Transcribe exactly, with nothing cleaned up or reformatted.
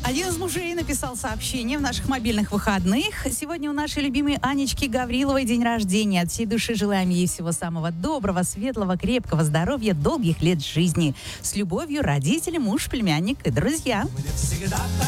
Один из мужей написал сообщение в наших мобильных выходных. Сегодня у нашей любимой Анечки Гавриловой день рождения. От всей души желаем ей всего самого доброго, светлого, крепкого здоровья, долгих лет жизни. С любовью, родители, муж, племянник и друзья.